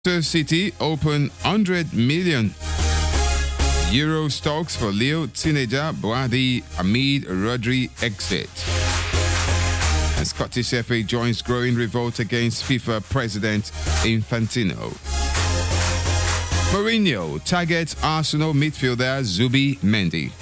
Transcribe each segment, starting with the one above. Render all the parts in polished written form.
Manchester City open 100 million euro stocks for Leo teenager Boadi Amid Rodri exit. And Scottish FA joins growing revolt against FIFA President Infantino. Mourinho targets Arsenal midfielder Zubi Mendy.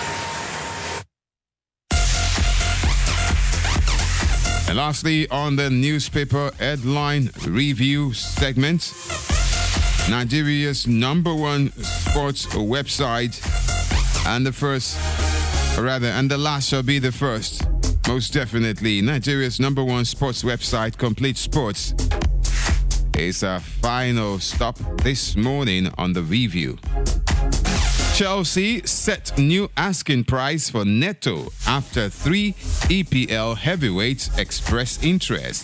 And lastly, on the newspaper headline review segment, Nigeria's #1 sports website, and the last shall be the first. Most definitely, Nigeria's #1 sports website, Complete Sports, is a final stop this morning on the review. Chelsea set new asking price for Neto after 3 EPL heavyweights express interest.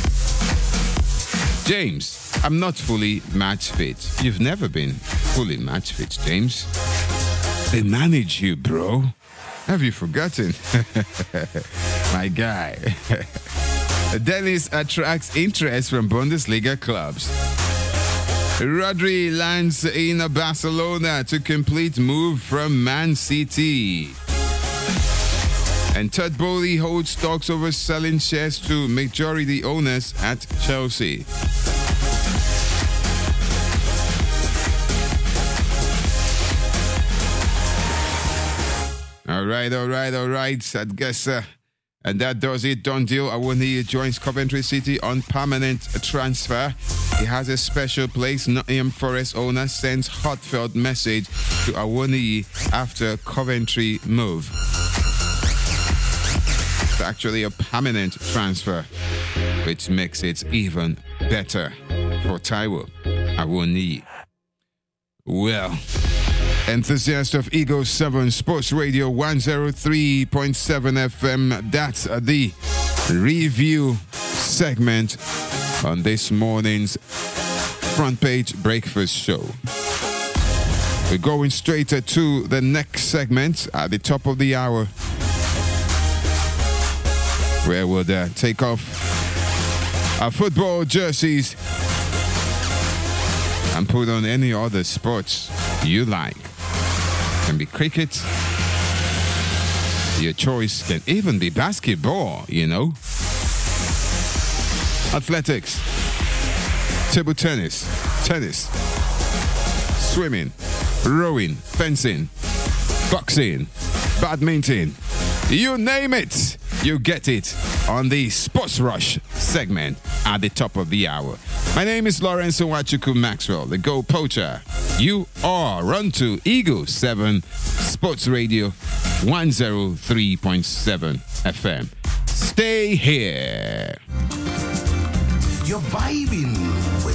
James, I'm not fully match fit. You've never been fully match fit, James. They manage you, bro. Have you forgotten? My guy. Dennis attracts interest from Bundesliga clubs. Rodri lands in Barcelona to complete move from Man City. And Todd Bowley holds talks over selling shares to majority owners at Chelsea. All right. I guess and that does it. Done deal. Awoniyi joins Coventry City on permanent transfer. He has a special place. Nottingham Forest owner sends heartfelt message to Awoniyi after Coventry move. It's actually a permanent transfer, which makes it even better for Taiwo Awoniyi. Well, enthusiast of Eagle 7 Sports Radio 103.7 FM. That's the review segment on this morning's Front Page Breakfast Show. We're going straight to the next segment at the top of the hour, where we'll take off our football jerseys and put on any other sports you like. Can be cricket, your choice can even be basketball, you know. Athletics, table tennis, swimming, rowing, fencing, boxing, badminton, you name it, you get it on the Sports Rush segment at the top of the hour. My name is Lawrence Onwachuku Maxwell, the Goal Poacher. You are run to Eagle 7 Sports Radio 103.7 FM. Stay here. You're vibing with